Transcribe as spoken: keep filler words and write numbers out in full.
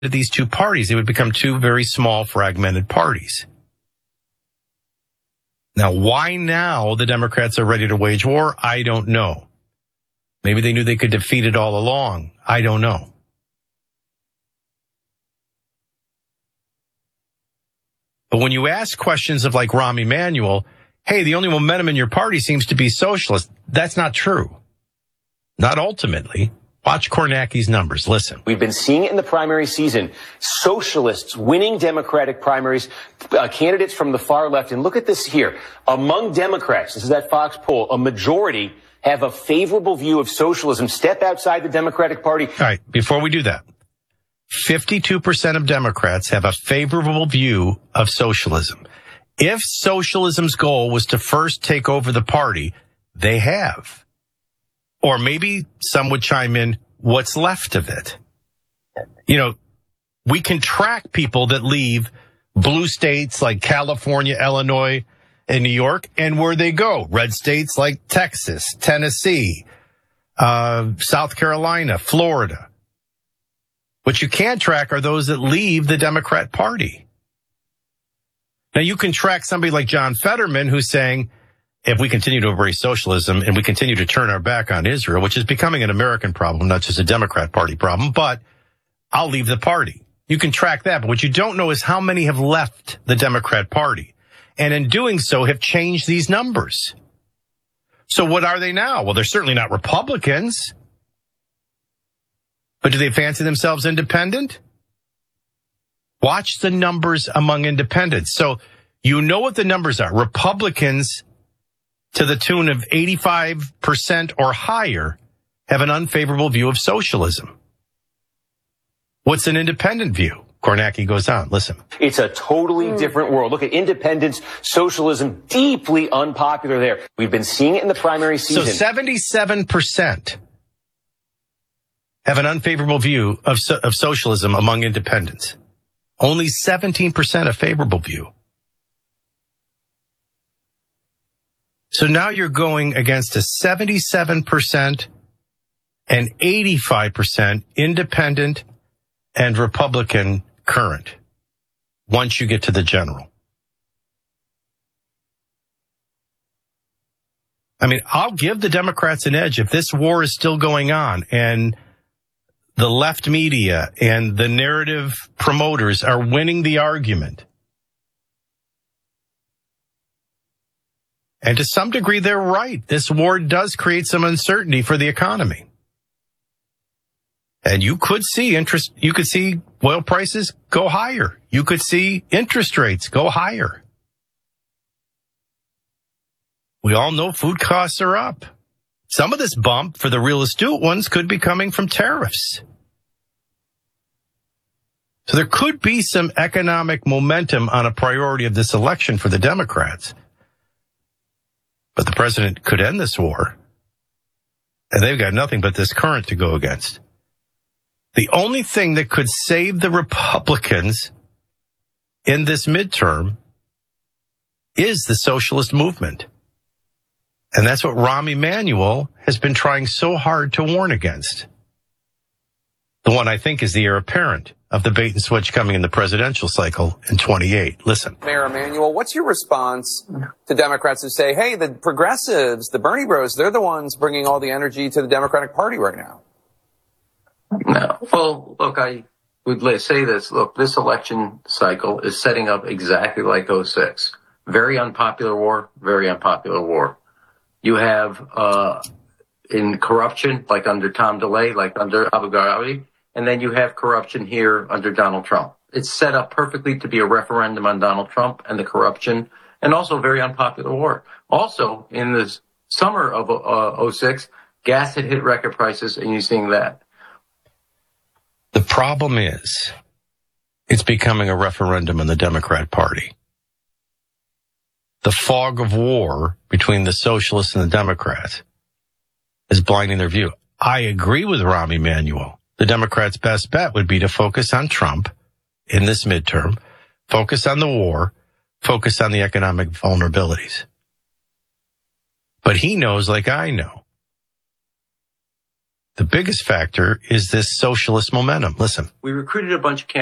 these two parties, they would become two very small, fragmented parties. Now, why now the Democrats are ready to wage war? I don't know. Maybe they knew they could defeat it all along. I don't know. But when you ask questions of like Rahm Emanuel, hey, the only momentum in your party seems to be socialist, that's not true. Not ultimately. Watch Kornacki's numbers. Listen. We've been seeing it in the primary season. Socialists winning Democratic primaries, uh, candidates from the far left. And look at this here. Among Democrats, this is that Fox poll, a majority have a favorable view of socialism. Step outside the Democratic Party. All right, before we do that, fifty-two percent of Democrats have a favorable view of socialism. If socialism's goal was to first take over the party, they have. Or maybe some would chime in, what's left of it? You know, we can track people that leave blue states like California, Illinois, and New York, and where they go. Red states like Texas, Tennessee, uh, South Carolina, Florida. What you can't track are those that leave the Democrat Party. Now, you can track somebody like John Fetterman who's saying, if we continue to embrace socialism and we continue to turn our back on Israel, which is becoming an American problem, not just a Democrat Party problem, but I'll leave the party. You can track that. But what you don't know is how many have left the Democrat Party. And in doing so have changed these numbers. So what are they now? Well, they're certainly not Republicans. But do they fancy themselves independent? Watch the numbers among independents. So you know what the numbers are. Republicans, to the tune of eighty-five percent or higher, have an unfavorable view of socialism. What's an independent view? Kornacki goes on. Listen. It's a totally mm. different world. Look at independence, socialism, deeply unpopular there. We've been seeing it in the primary season. So seventy-seven percent have an unfavorable view of, so, of socialism among independents. Only seventeen percent a favorable view. So now you're going against a seventy-seven percent and eighty-five percent independent and Republican current once you get to the general. I mean, I'll give the Democrats an edge if this war is still going on and the left media and the narrative promoters are winning the argument. And to some degree, they're right. This war does create some uncertainty for the economy. And you could see interest, you could see oil prices go higher. You could see interest rates go higher. We all know food costs are up. Some of this bump for the real astute ones could be coming from tariffs. So there could be some economic momentum on a priority of this election for the Democrats. But the president could end this war, and they've got nothing but this current to go against. The only thing that could save the Republicans in this midterm is the socialist movement. And that's what Rahm Emanuel has been trying so hard to warn against. The one I think is the heir apparent of the bait and switch coming in the presidential cycle in twenty-eight. Listen. Mayor Emanuel, what's your response to Democrats who say, hey, the progressives, the Bernie bros, they're the ones bringing all the energy to the Democratic Party right now? No. Well, look, I would say this. Look, this election cycle is setting up exactly like oh six. Very unpopular war, very unpopular war. You have uh in corruption, like under Tom DeLay, like under Abu Ghraib, and then you have corruption here under Donald Trump. It's set up perfectly to be a referendum on Donald Trump and the corruption, and also a very unpopular war. Also, in the summer of uh, oh six, gas had hit record prices, and you're seeing that. The problem is, it's becoming a referendum in the Democrat Party. The fog of war between the socialists and the Democrats is blinding their view. I agree with Rahm Emanuel. The Democrats' best bet would be to focus on Trump in this midterm, focus on the war, focus on the economic vulnerabilities. But he knows, like I know, The biggest factor is this socialist momentum. Listen. We recruited a bunch of candidates.